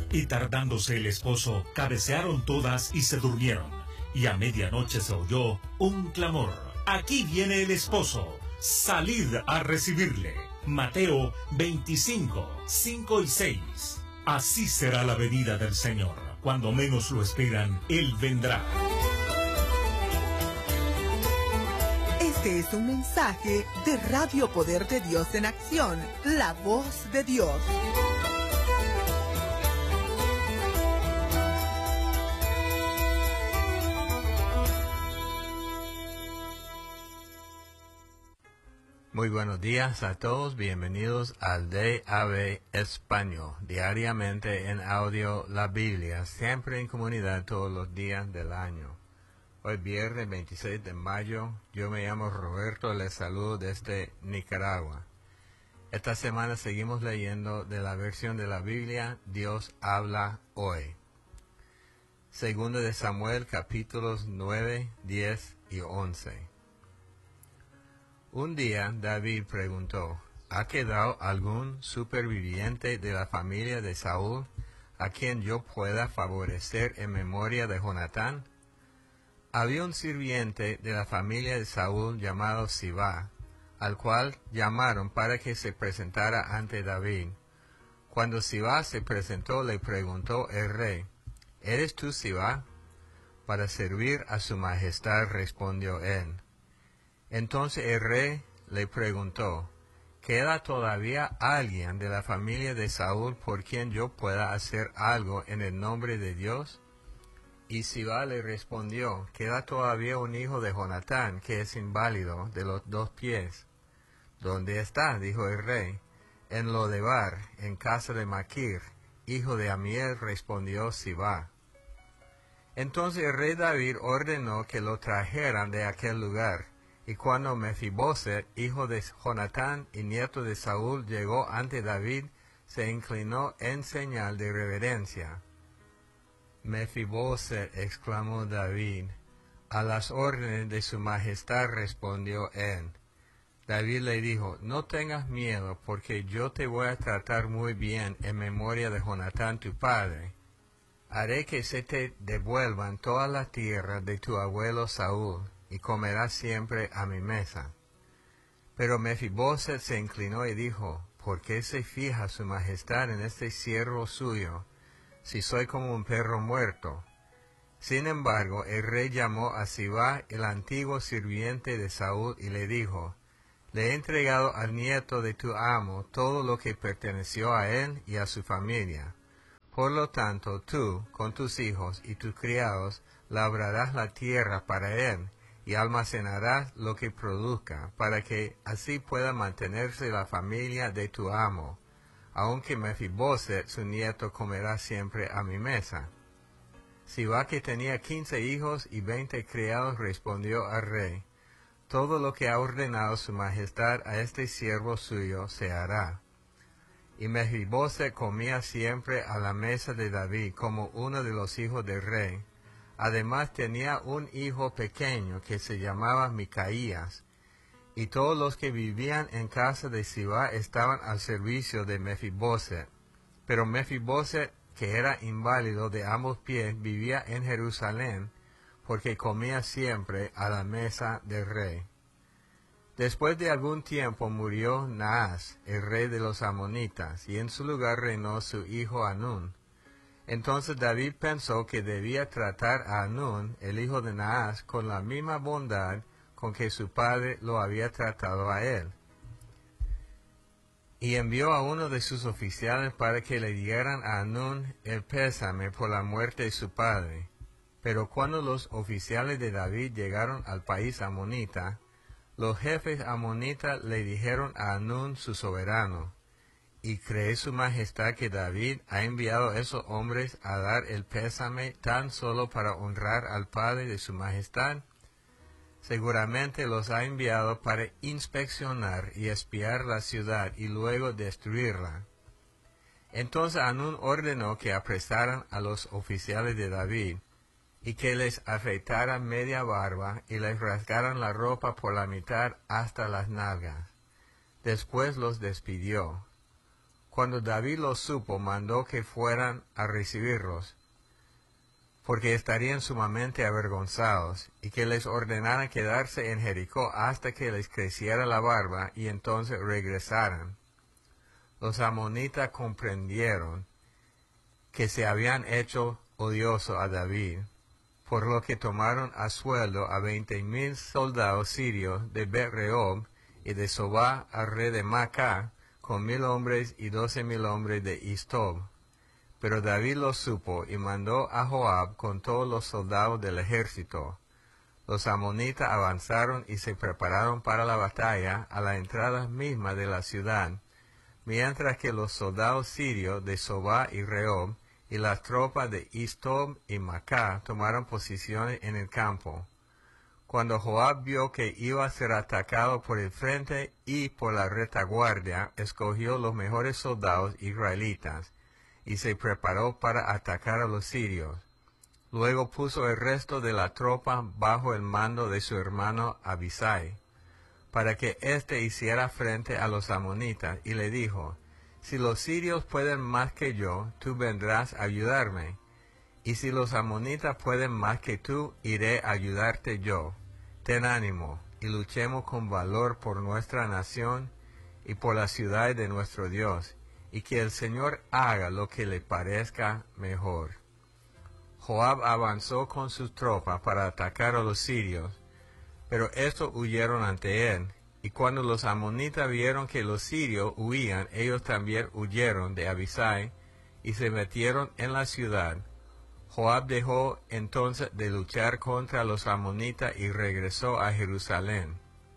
Y tardándose el esposo, cabecearon todas y se durmieron. Y a medianoche se oyó un clamor: ¡Aquí viene el esposo! ¡Salid a recibirle! Mateo 25, 5 y 6. Así será la venida del Señor. Cuando menos lo esperan, Él vendrá. Este es un mensaje de Radio Poder de Dios en Acción, la voz de Dios. Muy buenos días a todos, bienvenidos al DAB Español, diariamente en audio la Biblia, siempre en comunidad todos los días del año. Hoy viernes 26 de mayo, yo me llamo Roberto, les saludo desde Nicaragua. Esta semana seguimos leyendo de la versión de la Biblia, Dios habla hoy. Segundo de Samuel, capítulos 9, 10 y 11. Un día David preguntó: ¿ha quedado algún superviviente de la familia de Saúl a quien yo pueda favorecer en memoria de Jonatán? Había un sirviente de la familia de Saúl llamado Sibá, al cual llamaron para que se presentara ante David. Cuando Sibá se presentó, le preguntó el rey: ¿eres tú Sibá? Para servir a su majestad, respondió él. Entonces el rey le preguntó: ¿queda todavía alguien de la familia de Saúl por quien yo pueda hacer algo en el nombre de Dios? Y Sibá le respondió: queda todavía un hijo de Jonatán, que es inválido de los 2 pies. ¿Dónde está?, dijo el rey. En Lodebar, en casa de Maquir, hijo de Amiel, respondió Sibá. Entonces el rey David ordenó que lo trajeran de aquel lugar. Y cuando Mefiboset, hijo de Jonatán y nieto de Saúl, llegó ante David, se inclinó en señal de reverencia. Mefiboset, exclamó David. A las órdenes de su majestad, respondió él. David le dijo: no tengas miedo, porque yo te voy a tratar muy bien en memoria de Jonatán tu padre. Haré que se te devuelvan todas las tierras de tu abuelo Saúl, y comerás siempre a mi mesa. Pero Mefiboset se inclinó y dijo: ¿por qué se fija su majestad en este siervo suyo, si soy como un perro muerto? Sin embargo, el rey llamó a Sibá, el antiguo sirviente de Saúl, y le dijo: le he entregado al nieto de tu amo todo lo que perteneció a él y a su familia. Por lo tanto, tú, con tus hijos y tus criados, labrarás la tierra para él, y almacenarás lo que produzca, para que así pueda mantenerse la familia de tu amo, aunque Mefiboset, su nieto, comerá siempre a mi mesa. Sibá, que tenía 15 hijos y 20 criados, respondió al rey: todo lo que ha ordenado su majestad a este siervo suyo se hará. Y Mefiboset comía siempre a la mesa de David como uno de los hijos del rey. Además tenía un hijo pequeño que se llamaba Micaías, y todos los que vivían en casa de Sibá estaban al servicio de Mefiboset. Pero Mefiboset, que era inválido de ambos pies, vivía en Jerusalén, porque comía siempre a la mesa del rey. Después de algún tiempo murió Naas, el rey de los amonitas, y en su lugar reinó su hijo Hanún. Entonces David pensó que debía tratar a Hanún, el hijo de Naas, con la misma bondad con que su padre lo había tratado a él. Y envió a uno de sus oficiales para que le dieran a Hanún el pésame por la muerte de su padre. Pero cuando los oficiales de David llegaron al país amonita, los jefes amonitas le dijeron a Hanún su soberano: ¿y cree su majestad que David ha enviado a esos hombres a dar el pésame tan solo para honrar al padre de su majestad? Seguramente los ha enviado para inspeccionar y espiar la ciudad y luego destruirla. Entonces Hanún ordenó que apresaran a los oficiales de David, y que les afeitaran media barba y les rasgaran la ropa por la mitad hasta las nalgas. Después los despidió. Cuando David lo supo, mandó que fueran a recibirlos, porque estarían sumamente avergonzados, y que les ordenaran quedarse en Jericó hasta que les creciera la barba, y entonces regresaran. Los amonitas comprendieron que se habían hecho odioso a David, por lo que tomaron a sueldo a 20,000 soldados sirios de Bet-Rehob y de Sobá al rey de Maacá, con 1,000 hombres y 12,000 hombres de Istob. Pero David lo supo y mandó a Joab con todos los soldados del ejército. Los amonitas avanzaron y se prepararon para la batalla a la entrada misma de la ciudad, mientras que los soldados sirios de Sobá y Rehob y las tropas de Istob y Maacá tomaron posiciones en el campo. Cuando Joab vio que iba a ser atacado por el frente y por la retaguardia, escogió los mejores soldados israelitas y se preparó para atacar a los sirios. Luego puso el resto de la tropa bajo el mando de su hermano Abisai, para que éste hiciera frente a los amonitas, y le dijo: si los sirios pueden más que yo, tú vendrás a ayudarme, y si los amonitas pueden más que tú, iré a ayudarte yo. Ten ánimo, y luchemos con valor por nuestra nación y por la ciudad de nuestro Dios, y que el Señor haga lo que le parezca mejor. Joab avanzó con sus tropas para atacar a los sirios, pero estos huyeron ante él. Y cuando los amonitas vieron que los sirios huían, ellos también huyeron de Abisai y se metieron en la ciudad. Joab dejó entonces de luchar contra los amonitas y regresó a Jerusalén.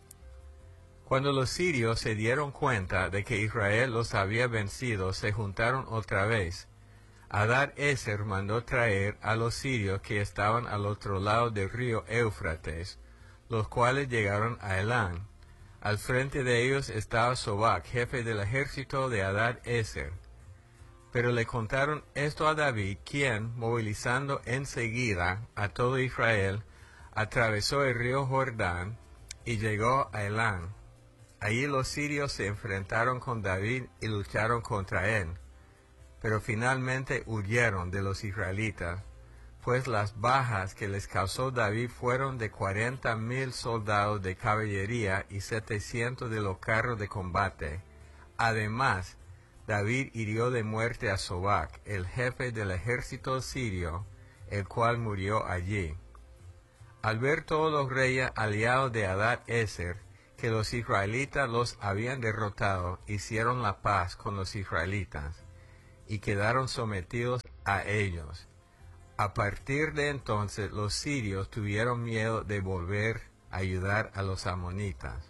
Cuando los sirios se dieron cuenta de que Israel los había vencido, se juntaron otra vez. Hadad-Ezer mandó traer a los sirios que estaban al otro lado del río Éufrates, los cuales llegaron a Elán. Al frente de ellos estaba Sobac, jefe del ejército de Hadad-Ezer. Pero le contaron esto a David, quien, movilizando enseguida a todo Israel, atravesó el río Jordán y llegó a Elán. Allí los sirios se enfrentaron con David y lucharon contra él, pero finalmente huyeron de los israelitas, pues las bajas que les causó David fueron de 40,000 soldados de caballería y 700 de los carros de combate. Además, David hirió de muerte a Sobac, el jefe del ejército sirio, el cual murió allí. Al ver todos los reyes aliados de Hadad-Ezer que los israelitas los habían derrotado, hicieron la paz con los israelitas y quedaron sometidos a ellos. A partir de entonces los sirios tuvieron miedo de volver a ayudar a los amonitas.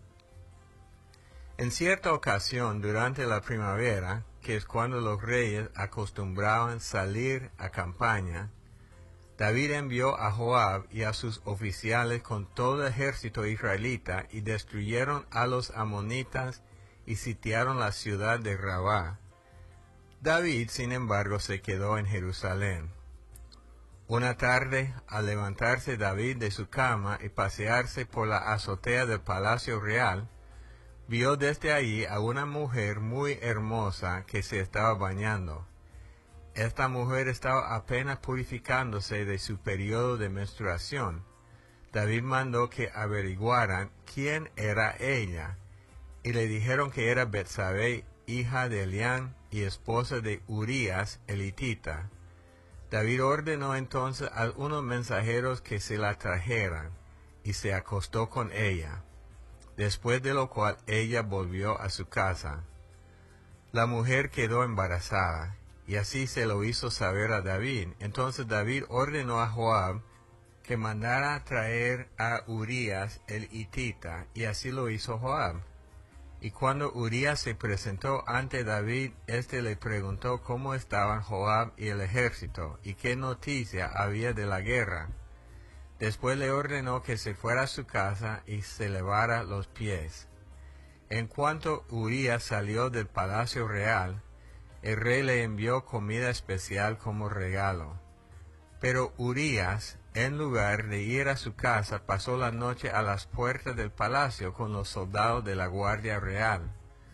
En cierta ocasión, durante la primavera, que es cuando los reyes acostumbraban salir a campaña, David envió a Joab y a sus oficiales con todo el ejército israelita y destruyeron a los amonitas y sitiaron la ciudad de Rabá. David, sin embargo, se quedó en Jerusalén. Una tarde, al levantarse David de su cama y pasearse por la azotea del palacio real, vio desde allí a una mujer muy hermosa que se estaba bañando. Esta mujer estaba apenas purificándose de su periodo de menstruación. David mandó que averiguaran quién era ella, y le dijeron que era Betsabé, hija de Elián y esposa de Urías el hitita. David ordenó entonces a unos mensajeros que se la trajeran, y se acostó con ella, después de lo cual ella volvió a su casa. La mujer quedó embarazada, y así se lo hizo saber a David. Entonces David ordenó a Joab que mandara a traer a Urías el hitita, y así lo hizo Joab. Y cuando Urías se presentó ante David, éste le preguntó cómo estaban Joab y el ejército, y qué noticia había de la guerra. Después le ordenó que se fuera a su casa y se lavara los pies. En cuanto Urías salió del palacio real, el rey le envió comida especial como regalo. Pero Urías, en lugar de ir a su casa, pasó la noche a las puertas del palacio con los soldados de la guardia real.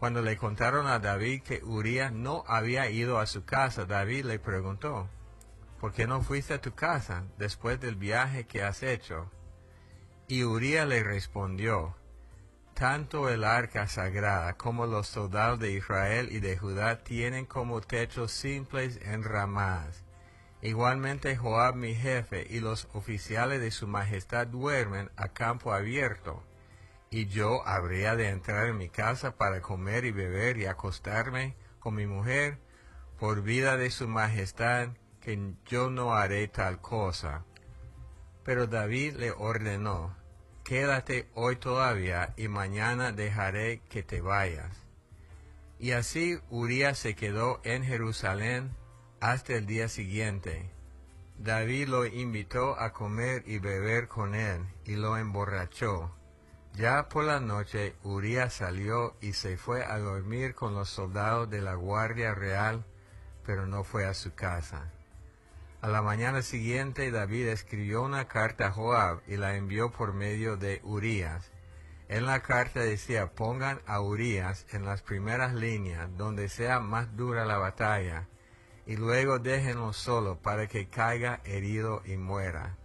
Cuando le contaron a David que Urías no había ido a su casa, David le preguntó, ¿por qué no fuiste a tu casa después del viaje que has hecho? Y Urías le respondió, tanto el arca sagrada como los soldados de Israel y de Judá tienen como techos simples enramadas. Igualmente Joab mi jefe y los oficiales de su majestad duermen a campo abierto. ¿Y yo habría de entrar en mi casa para comer y beber y acostarme con mi mujer? Por vida de su majestad, que yo no haré tal cosa. Pero David le ordenó, quédate hoy todavía y mañana dejaré que te vayas. Y así Urías se quedó en Jerusalén hasta el día siguiente. David lo invitó a comer y beber con él y lo emborrachó. Ya por la noche Urías salió y se fue a dormir con los soldados de la Guardia Real, pero no fue a su casa. A la mañana siguiente David escribió una carta a Joab y la envió por medio de Urías. En la carta decía, pongan a Urías en las primeras líneas donde sea más dura la batalla, y luego déjenlo solo para que caiga herido y muera.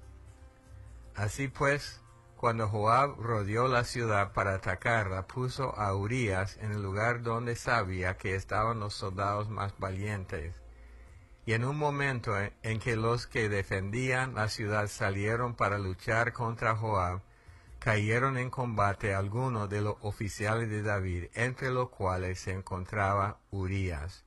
Así pues, cuando Joab rodeó la ciudad para atacarla, puso a Urías en el lugar donde sabía que estaban los soldados más valientes. Y en un momento en que los que defendían la ciudad salieron para luchar contra Joab, cayeron en combate algunos de los oficiales de David, entre los cuales se encontraba Urías.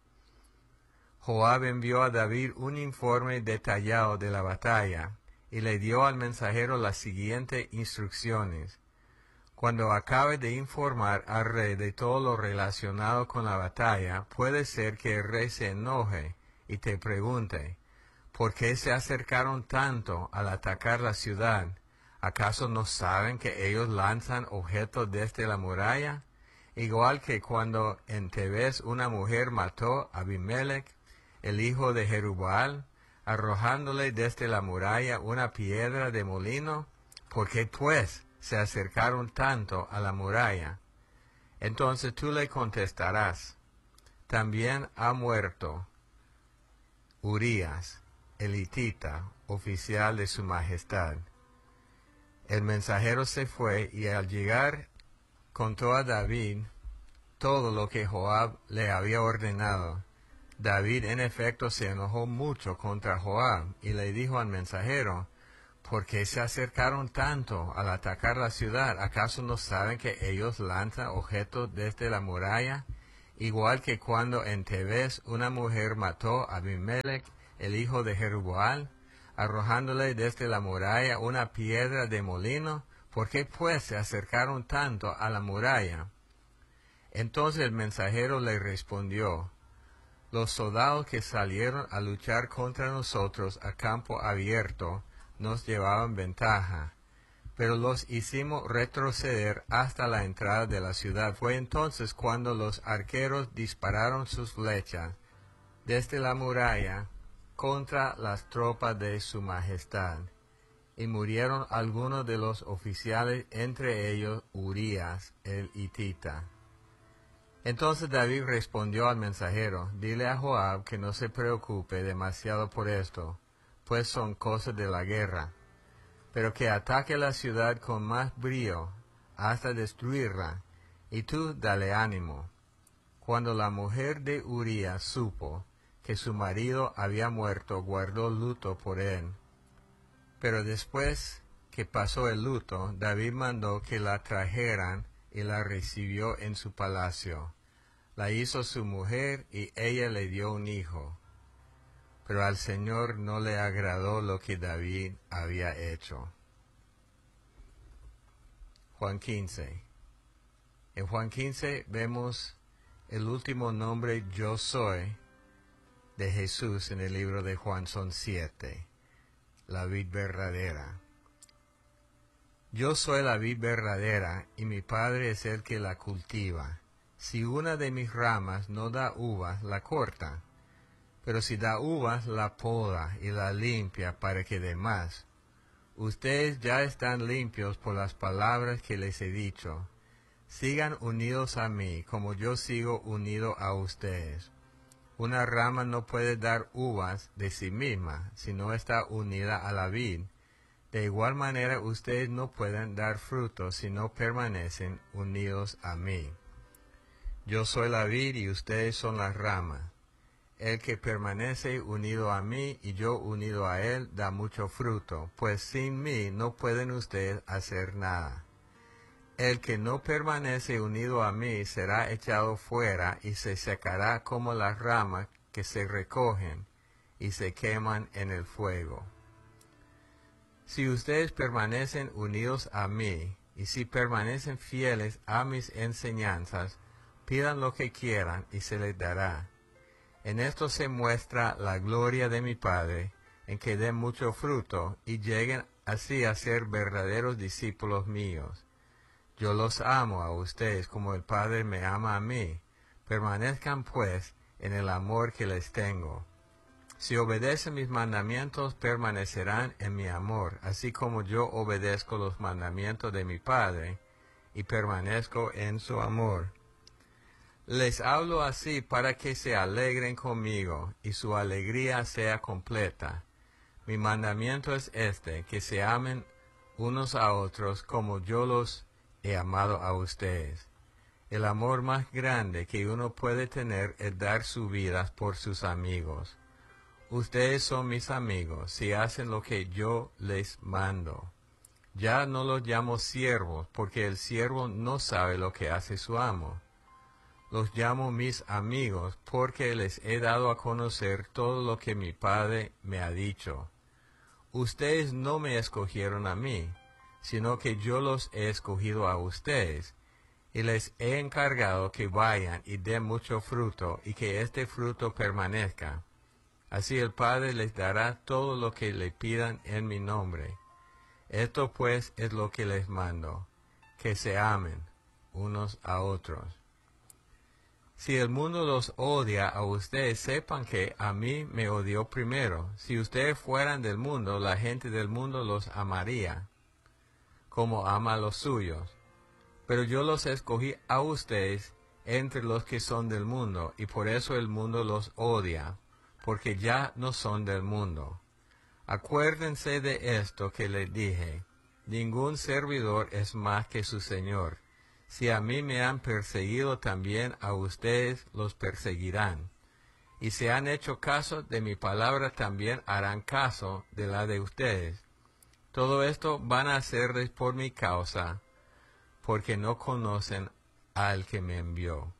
Joab envió a David un informe detallado de la batalla, y le dio al mensajero las siguientes instrucciones. Cuando acabe de informar al rey de todo lo relacionado con la batalla, puede ser que el rey se enoje y te pregunte, ¿por qué se acercaron tanto al atacar la ciudad? ¿Acaso no saben que ellos lanzan objetos desde la muralla? Igual que cuando en Tebes una mujer mató a Abimelech, el hijo de Jerubbaal, arrojándole desde la muralla una piedra de molino. ¿Por qué pues se acercaron tanto a la muralla? Entonces tú le contestarás, también ha muerto Urías, el hitita, oficial de su majestad. El mensajero se fue y al llegar contó a David todo lo que Joab le había ordenado. David en efecto se enojó mucho contra Joab y le dijo al mensajero, ¿por qué se acercaron tanto al atacar la ciudad? ¿Acaso no saben que ellos lanzan objetos desde la muralla? Igual que cuando en Tebes una mujer mató a Abimelech, el hijo de Jerubbaal, arrojándole desde la muralla una piedra de molino. ¿Por qué pues se acercaron tanto a la muralla? Entonces el mensajero le respondió, los soldados que salieron a luchar contra nosotros a campo abierto nos llevaban ventaja, pero los hicimos retroceder hasta la entrada de la ciudad. Fue entonces cuando los arqueros dispararon sus flechas desde la muralla contra las tropas de su majestad, y murieron algunos de los oficiales, entre ellos Urías el hitita. Entonces David respondió al mensajero, dile a Joab que no se preocupe demasiado por esto, pues son cosas de la guerra, pero que ataque la ciudad con más brío hasta destruirla, y tú dale ánimo. Cuando la mujer de Urías supo que su marido había muerto, guardó luto por él. Pero después que pasó el luto, David mandó que la trajeran y la recibió en su palacio. La hizo su mujer y ella le dio un hijo. Pero al Señor no le agradó lo que David había hecho. Juan 15. En Juan 15 vemos el último nombre yo soy de Jesús en el libro de Juan. Son 7. La vid verdadera. Yo soy la vid verdadera, y mi Padre es el que la cultiva. Si una de mis ramas no da uvas, la corta, pero si da uvas, la poda y la limpia para que dé más. Ustedes ya están limpios por las palabras que les he dicho. Sigan unidos a mí, como yo sigo unido a ustedes. Una rama no puede dar uvas de sí misma, si no está unida a la vid. De igual manera, ustedes no pueden dar fruto si no permanecen unidos a mí. Yo soy la vid y ustedes son las ramas. El que permanece unido a mí y yo unido a él da mucho fruto, pues sin mí no pueden ustedes hacer nada. El que no permanece unido a mí será echado fuera y se secará como las ramas que se recogen y se queman en el fuego. Si ustedes permanecen unidos a mí, y si permanecen fieles a mis enseñanzas, pidan lo que quieran y se les dará. En esto se muestra la gloria de mi Padre, en que den mucho fruto y lleguen así a ser verdaderos discípulos míos. Yo los amo a ustedes como el Padre me ama a mí. Permanezcan pues en el amor que les tengo. Si obedecen mis mandamientos, permanecerán en mi amor, así como yo obedezco los mandamientos de mi Padre y permanezco en su amor. Les hablo así para que se alegren conmigo y su alegría sea completa. Mi mandamiento es este, que se amen unos a otros como yo los he amado a ustedes. El amor más grande que uno puede tener es dar su vida por sus amigos. Ustedes son mis amigos si hacen lo que yo les mando. Ya no los llamo siervos, porque el siervo no sabe lo que hace su amo. Los llamo mis amigos, porque les he dado a conocer todo lo que mi Padre me ha dicho. Ustedes no me escogieron a mí, sino que yo los he escogido a ustedes, y les he encargado que vayan y den mucho fruto, y que este fruto permanezca. Así el Padre les dará todo lo que le pidan en mi nombre. Esto pues es lo que les mando, que se amen unos a otros. Si el mundo los odia a ustedes, sepan que a mí me odió primero. Si ustedes fueran del mundo, la gente del mundo los amaría, como ama a los suyos. Pero yo los escogí a ustedes entre los que son del mundo, y por eso el mundo los odia, porque ya no son del mundo. Acuérdense de esto que les dije: ningún servidor es más que su Señor. Si a mí me han perseguido, también a ustedes los perseguirán. Y si han hecho caso de mi palabra, también harán caso de la de ustedes. Todo esto van a hacerles por mi causa, porque no conocen al que me envió.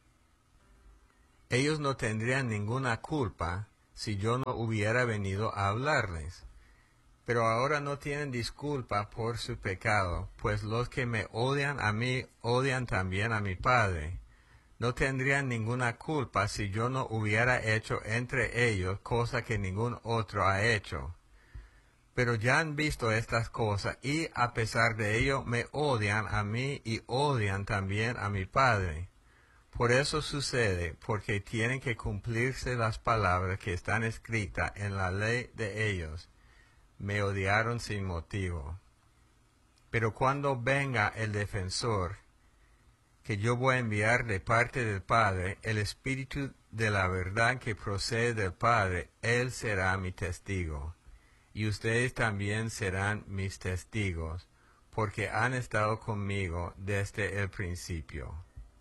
Ellos no tendrían ninguna culpa si yo no hubiera venido a hablarles. Pero ahora no tienen disculpa por su pecado, pues los que me odian a mí odian también a mi Padre. No tendrían ninguna culpa si yo no hubiera hecho entre ellos cosa que ningún otro ha hecho. Pero ya han visto estas cosas, y a pesar de ello me odian a mí y odian también a mi Padre. Por eso sucede, porque tienen que cumplirse las palabras que están escritas en la ley de ellos. Me odiaron sin motivo. Pero cuando venga el defensor, que yo voy a enviar de parte del Padre, el Espíritu de la verdad que procede del Padre, Él será mi testigo. Y ustedes también serán mis testigos, porque han estado conmigo desde el principio.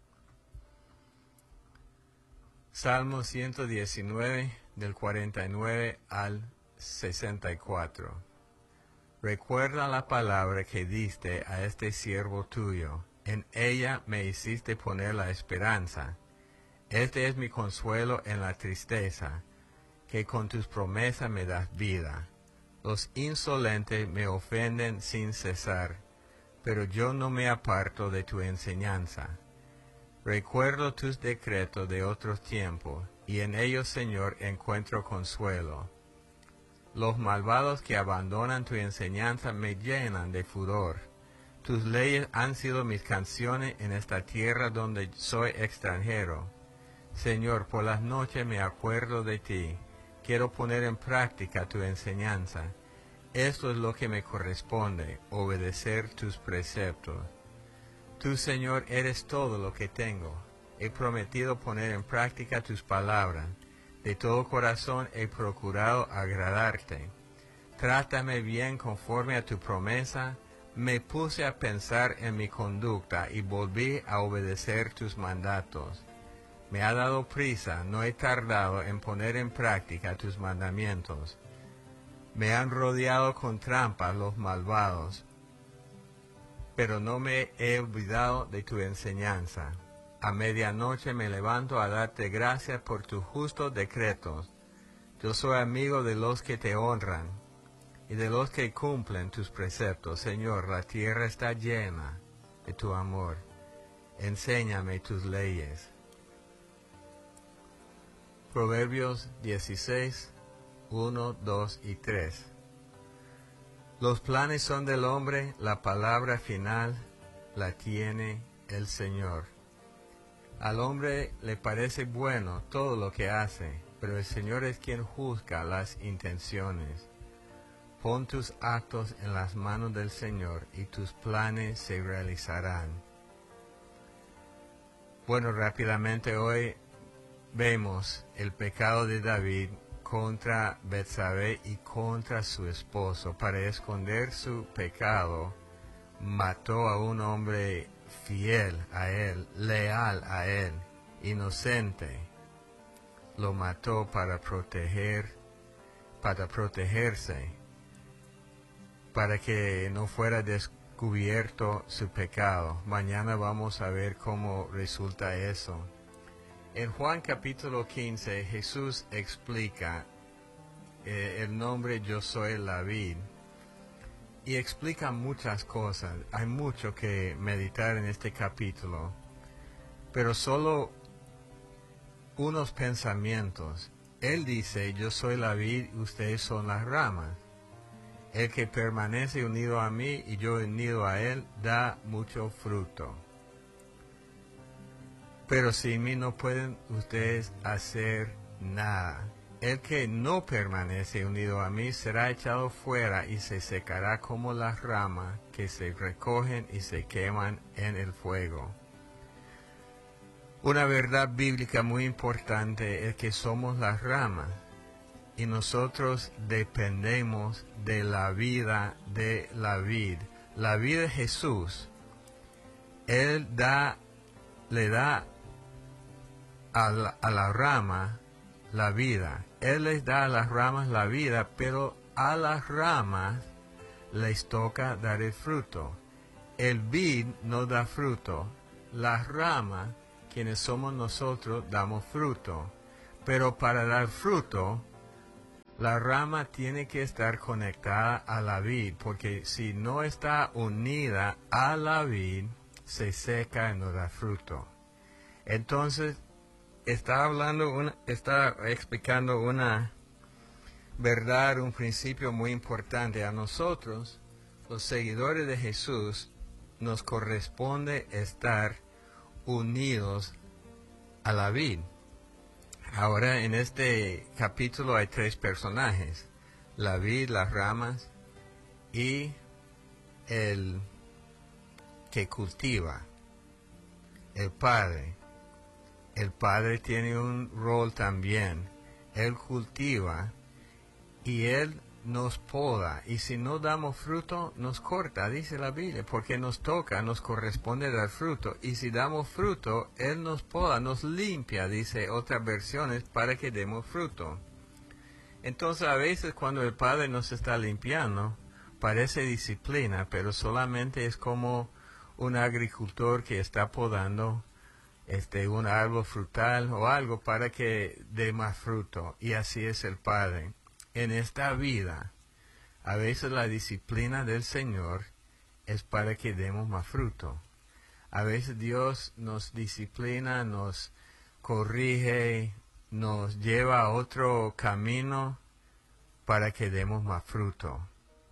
Salmo 119, del 49 al 64. Recuerda la palabra que diste a este siervo tuyo. En ella me hiciste poner la esperanza. Este es mi consuelo en la tristeza, que con tus promesas me das vida. Los insolentes me ofenden sin cesar, pero yo no me aparto de tu enseñanza. Recuerdo tus decretos de otros tiempos, y en ellos, Señor, encuentro consuelo. Los malvados que abandonan tu enseñanza me llenan de furor. Tus leyes han sido mis canciones en esta tierra donde soy extranjero. Señor, por las noches me acuerdo de ti. Quiero poner en práctica tu enseñanza. Esto es lo que me corresponde, obedecer tus preceptos. Tú, Señor, eres todo lo que tengo. He prometido poner en práctica tus palabras. De todo corazón he procurado agradarte. Trátame bien conforme a tu promesa. Me puse a pensar en mi conducta y volví a obedecer tus mandatos. Me ha dado prisa, no he tardado en poner en práctica tus mandamientos. Me han rodeado con trampas los malvados, pero no me he olvidado de tu enseñanza. A medianoche me levanto a darte gracias por tus justos decretos. Yo soy amigo de los que te honran y de los que cumplen tus preceptos. Señor, la tierra está llena de tu amor. Enséñame tus leyes. Proverbios 16, 1, 2 y 3. Los planes son del hombre, la palabra final la tiene el Señor. Al hombre le parece bueno todo lo que hace, pero el Señor es quien juzga las intenciones. Pon tus actos en las manos del Señor y tus planes se realizarán. Bueno, rápidamente hoy vemos el pecado de David contra Betsabé y contra su esposo. Para esconder su pecado, mató a un hombre fiel a él, leal a él, inocente. Lo mató para protegerse, para que no fuera descubierto su pecado. Mañana vamos a ver cómo resulta eso. En Juan capítulo 15, Jesús explica el nombre Yo soy la vid y explica muchas cosas. Hay mucho que meditar en este capítulo, pero solo unos pensamientos. Él dice, yo soy la vid, ustedes son las ramas. El que permanece unido a mí y yo unido a él, da mucho fruto. Pero sin mí no pueden ustedes hacer nada. El que no permanece unido a mí será echado fuera y se secará como las ramas que se recogen y se queman en el fuego. Una verdad bíblica muy importante es que somos las ramas y nosotros dependemos de la vida de la vid. La vida de Jesús, Él le da a la rama la vida. Él les da a las ramas la vida, pero a las ramas les toca dar el fruto. El vid no da fruto. Las ramas, quienes somos nosotros, damos fruto. Pero para dar fruto, la rama tiene que estar conectada a la vid, porque si no está unida a la vid, se seca y no da fruto. Entonces, está explicando una verdad, un principio muy importante. A nosotros, los seguidores de Jesús, nos corresponde estar unidos a la vid. Ahora, en este capítulo hay 3 personajes: la vid, las ramas y el que cultiva, el Padre. El Padre tiene un rol también. Él cultiva y Él nos poda. Y si no damos fruto, nos corta, dice la Biblia, porque nos toca, nos corresponde dar fruto. Y si damos fruto, Él nos poda, nos limpia, dice otras versiones, para que demos fruto. Entonces, a veces cuando el Padre nos está limpiando, parece disciplina, pero solamente es como un agricultor que está podando un árbol frutal o algo para que dé más fruto. Y así es el Padre. En esta vida, a veces la disciplina del Señor es para que demos más fruto. A veces Dios nos disciplina, nos corrige, nos lleva a otro camino para que demos más fruto.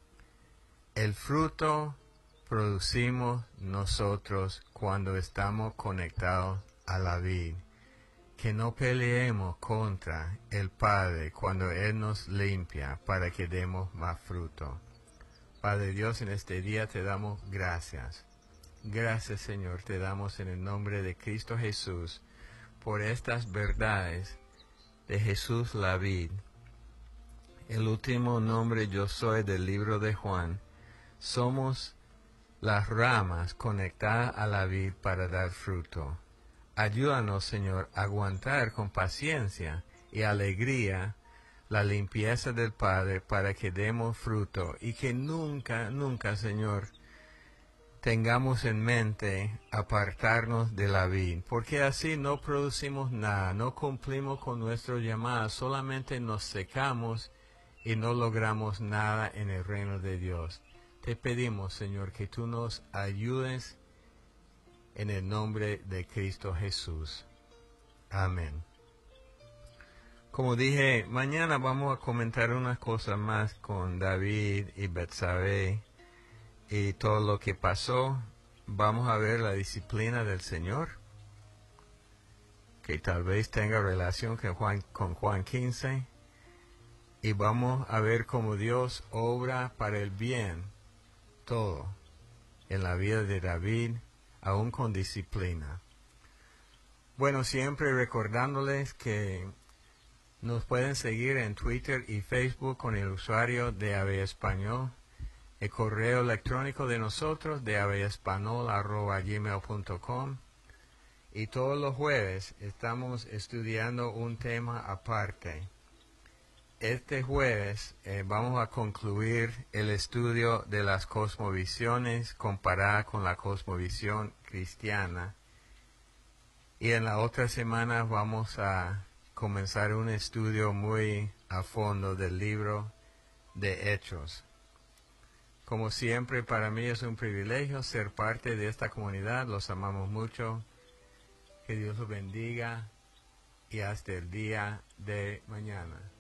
El fruto producimos nosotros cuando estamos conectados a la vid. Que no peleemos contra el Padre cuando Él nos limpia para que demos más fruto. Padre Dios, en este día te damos gracias. Gracias, Señor, te damos en el nombre de Cristo Jesús por estas verdades de Jesús la vid. El último nombre yo soy del libro de Juan. Somos las ramas conectadas a la vid para dar fruto. Ayúdanos, Señor, a aguantar con paciencia y alegría la limpieza del Padre para que demos fruto y que nunca, nunca, Señor, tengamos en mente apartarnos de la vid, porque así no producimos nada, no cumplimos con nuestro llamado, solamente nos secamos y no logramos nada en el reino de Dios. Te pedimos, Señor, que tú nos ayudes en el nombre de Cristo Jesús. Amén. Como dije, mañana vamos a comentar unas cosas más con David y Betsabé y todo lo que pasó. Vamos a ver la disciplina del Señor, que tal vez tenga relación con Juan 15. Y vamos a ver cómo Dios obra para el bien todo en la vida de David, aún con disciplina. Bueno, siempre recordándoles que nos pueden seguir en Twitter y Facebook con el usuario de AB Español. El correo electrónico de nosotros de abespanol@gmail.com. Y todos los jueves estamos estudiando un tema aparte. Este jueves vamos a concluir el estudio de las cosmovisiones comparada con la cosmovisión cristiana. Y en la otra semana vamos a comenzar un estudio muy a fondo del libro de Hechos. Como siempre, para mí es un privilegio ser parte de esta comunidad. Los amamos mucho. Que Dios los bendiga y hasta el día de mañana.